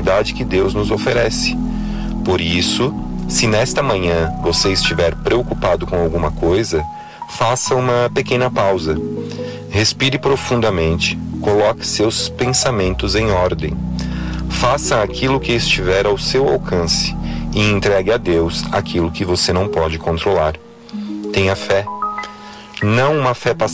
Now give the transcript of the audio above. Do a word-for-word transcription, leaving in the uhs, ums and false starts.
oportunidade que Deus nos oferece. Por isso, se nesta manhã você estiver preocupado com alguma coisa, faça uma pequena pausa. Respire profundamente, coloque seus pensamentos em ordem. Faça aquilo que estiver ao seu alcance e entregue a Deus aquilo que você não pode controlar. Tenha fé. Não uma fé passiva,